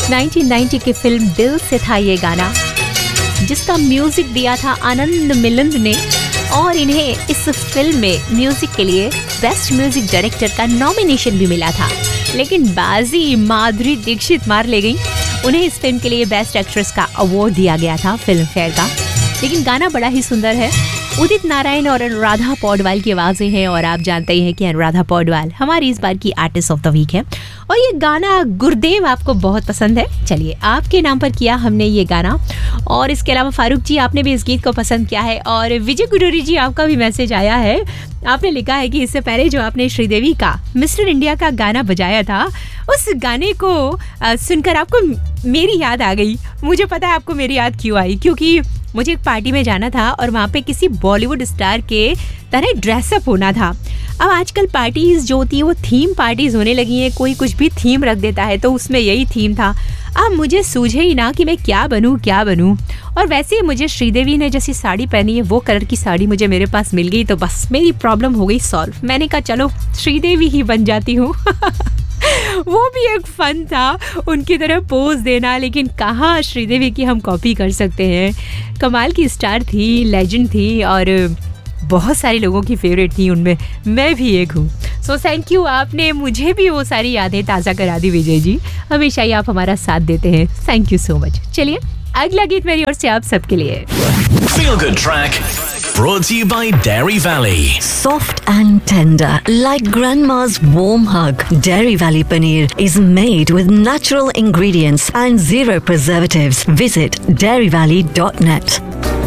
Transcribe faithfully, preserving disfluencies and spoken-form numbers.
Nineteen ninety की film दिल से था ये गाना, जिसका म्यूजिक दिया था आनंद मिलिंद ने, और इन्हें इस फिल्म में म्यूजिक के लिए बेस्ट म्यूजिक डायरेक्टर का नॉमिनेशन भी मिला था। लेकिन बाजी माधुरी दीक्षित मार ले गई। उन्हें इस फिल्म के लिए बेस्ट एक्ट्रेस का अवार्ड दिया गया था फिल्म फेयर का। लेकिन गाना बड़ा ही सुंदर है। उदित नारायण और अनुराधा पौडवाल की आवाज़ें हैं, और आप जानते ही हैं कि अनुराधा पौडवाल हमारी इस बार की आर्टिस्ट ऑफ द वीक है। और ये गाना गुरुदेव आपको बहुत पसंद है। चलिए, आपके नाम पर किया हमने ये गाना। और इसके अलावा फारूक जी, आपने भी इस गीत को पसंद किया है। और विजय गुडूरी जी, आपका भी मैसेज आया है। आपने लिखा है कि इससे पहले जो आपने श्रीदेवी का मिस्टर इंडिया का गाना बजाया था, उस गाने को आ, सुनकर आपको मेरी याद आ गई। मुझे पता है आपको मेरी याद क्यों आई, क्योंकि मुझे एक पार्टी में जाना था और वहाँ पे किसी बॉलीवुड स्टार के तरह ड्रेसअप होना था। अब आजकल पार्टीज जो होती है वो थीम पार्टीज होने लगी हैं। कोई कुछ भी थीम रख देता है, तो उसमें यही थीम था। अब मुझे सूझे ही ना कि मैं क्या बनूं क्या बनूं। और वैसे ही मुझे श्रीदेवी ने जैसी साड़ी पहनी है, वो कलर की साड़ी मुझे मेरे पास मिल गई, तो बस मेरी प्रॉब्लम हो गई सॉल्व। मैंने कहा चलो श्रीदेवी ही बन जाती हूँ। वो भी एक फन था उनकी तरह पोज देना, लेकिन कहाँ श्रीदेवी की हम कॉपी कर सकते हैं। कमाल की स्टार थी, लेजेंड थी, और बहुत सारे लोगों की फेवरेट थी, उनमें मैं भी एक हूँ। सो थैंक यू, आपने मुझे भी वो सारी यादें ताज़ा करा दी विजय जी। हमेशा ही आप हमारा साथ देते हैं, थैंक यू सो मच। चलिए, अगला गीत मेरी ओर से आप सबके लिए। Feel Good Track brought to you by Dairy Valley. Soft and tender, like grandma's warm hug. Dairy Valley paneer is made with natural ingredients and zero preservatives. Visit dairy valley dot net.